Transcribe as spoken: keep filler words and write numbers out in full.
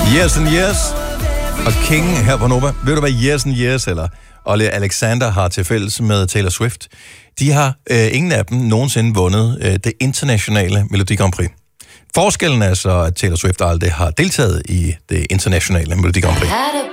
Years and Years og King her på Nova. Ved du, hvad Years and Years eller Ollie Alexander har til fælles med Taylor Swift? De har, øh, ingen af dem, nogensinde vundet øh, det internationale Melodi Grand Prix. Forskellen er så, at Taylor Swift aldrig har deltaget i det internationale Melodi Grand Prix.